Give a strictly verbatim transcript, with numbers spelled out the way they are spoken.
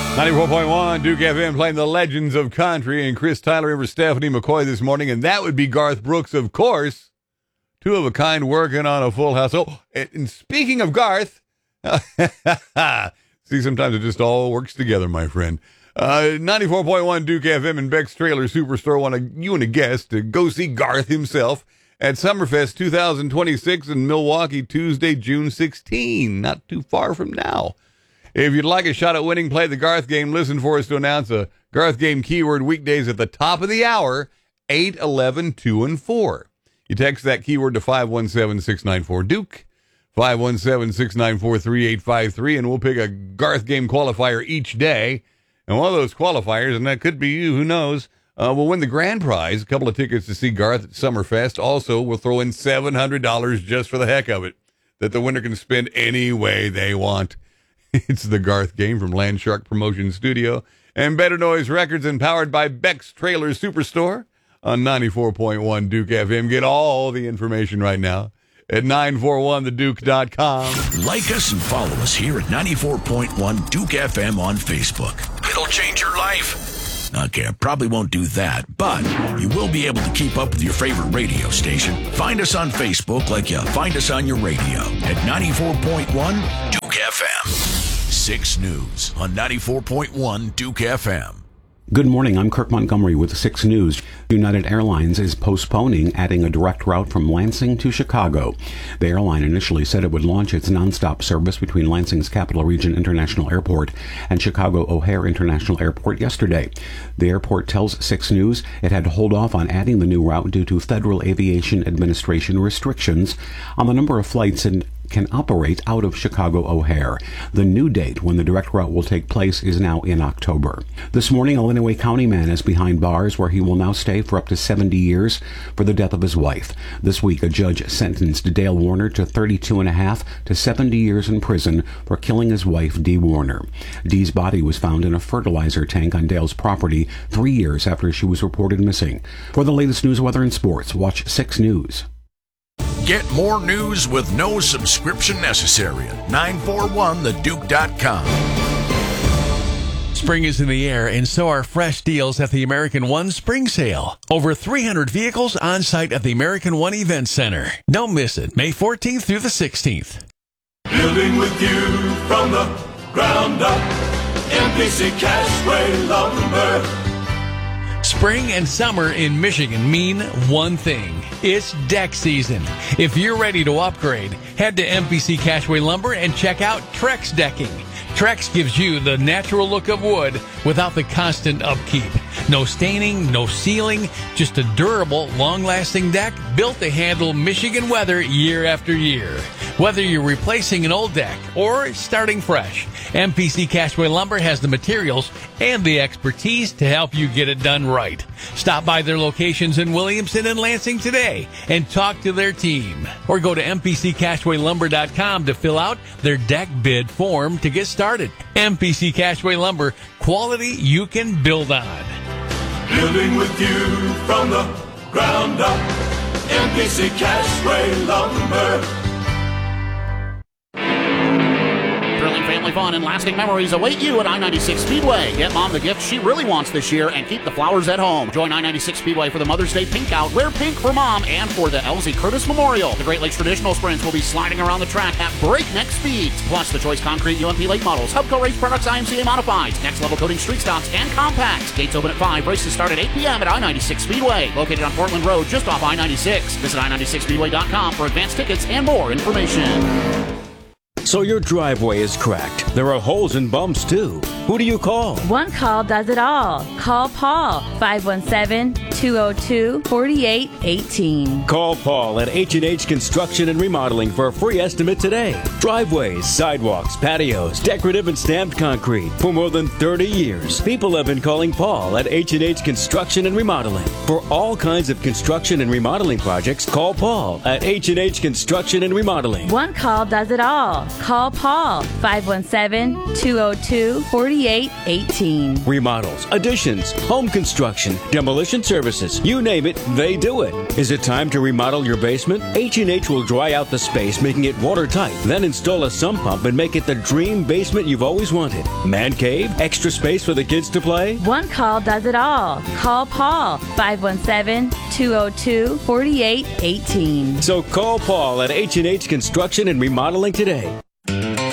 ninety-four point one Duke F M playing the Legends of Country, and Chris Tyler in for Stephanie McCoy this morning, and that would be Garth Brooks, of course. Two of a kind working on a full house. Oh, and speaking of Garth, see, sometimes it just all works together, my friend. Uh, ninety-four point one Duke F M and Beck's Trailer Superstore want a, you and a guest to go see Garth himself at Summerfest two thousand twenty-six in Milwaukee, Tuesday, June sixteenth, not too far from now. If you'd like a shot at winning, play the Garth game. Listen for us to announce a Garth game keyword weekdays at the top of the hour, eight, eleven, two, and four. You text that keyword to five one seven, six nine four, Duke, five one seven, six nine four, three eight five three, and we'll pick a Garth game qualifier each day. And one of those qualifiers, and that could be you, who knows, uh, will win the grand prize, a couple of tickets to see Garth at Summerfest. Also, we'll throw in seven hundred dollars just for the heck of it, that the winner can spend any way they want. It's the Garth game from Landshark Promotion Studio and Better Noise Records, and powered by Beck's Trailer Superstore on ninety-four point one Duke F M. Get all the information right now at nine four one the duke dot com. Like us and follow us here at ninety-four point one Duke F M on Facebook. It'll change your life. Okay, I probably won't do that, but you will be able to keep up with your favorite radio station. Find us on Facebook like you find us on your radio at ninety-four point one Duke F M. six News on ninety-four point one Duke F M. Good morning, I'm Kirk Montgomery with six News. United Airlines is postponing adding a direct route from Lansing to Chicago. The airline initially said it would launch its nonstop service between Lansing's Capital Region International Airport and Chicago O'Hare International Airport yesterday. The airport tells six News it had to hold off on adding the new route due to Federal Aviation Administration restrictions on the number of flights and can operate out of Chicago O'Hare. The new date when the direct route will take place is now in October. This morning, a Lenawee County man is behind bars where he will now stay for up to seventy years for the death of his wife. This week, a judge sentenced Dale Warner to thirty-two and a half to seventy years in prison for killing his wife, Dee Warner. Dee's body was found in a fertilizer tank on Dale's property three years after she was reported missing. For the latest news, weather, and sports, watch six News. Get more news with no subscription necessary at nine four one the duke dot com. Spring is in the air, and so are fresh deals at the American One Spring Sale. Over three hundred vehicles on site at the American One Event Center. Don't miss it, May fourteenth through the sixteenth. Building with you from the ground up, M P C Cashway Lumber. Spring and summer in Michigan mean one thing. It's deck season. If you're ready to upgrade, head to M P C Cashway Lumber and check out Trex Decking. Trex gives you the natural look of wood without the constant upkeep. No staining, no sealing, just a durable, long-lasting deck built to handle Michigan weather year after year. Whether you're replacing an old deck or starting fresh, M P C Cashway Lumber has the materials and the expertise to help you get it done right. Stop by their locations in Williamson and Lansing today and talk to their team. Or go to M P C Cashway Lumber dot com to fill out their deck bid form to get started. M P C Cashway Lumber, quality you can build on. Building with you from the ground up, M P C Cashway Lumber. Thrilling family fun and lasting memories await you at I ninety-six Speedway. Get mom the gift she really wants this year and keep the flowers at home. Join I ninety-six Speedway for the Mother's Day Pink Out. Wear pink for mom and for the Elsie Curtis Memorial. The Great Lakes Traditional Sprints will be sliding around the track at breakneck speeds. Plus the Choice Concrete U M P Late Models, Hubco Race Products I M C A Modifieds, Next Level Coating Street Stocks, and Compacts. Gates open at five. Races start at eight p.m. at I ninety-six Speedway. Located on Portland Road just off I ninety-six. Visit I ninety-six speedway dot com for advanced tickets and more information. So your driveway is cracked. There are holes and bumps too. Who do you call? One call does it all. Call Paul, five one seven, two oh two, four eight one eight. Call Paul at H and H Construction and Remodeling for a free estimate today. Driveways, sidewalks, patios, decorative and stamped concrete. For more than thirty years, people have been calling Paul at H and H Construction and Remodeling. For all kinds of construction and remodeling projects, call Paul at H and H Construction and Remodeling. One call does it all. Call Paul, five one seven, two oh two, four eight one eight. Remodels, additions, home construction, demolition services. services. You name it, they do it. Is it time to remodel your basement? H and H will dry out the space, making it watertight. Then install a sump pump and make it the dream basement you've always wanted. Man cave? Extra space for the kids to play? One call does it all. Call Paul, five one seven, two oh two, four eight one eight. So call Paul at H and H Construction and Remodeling today.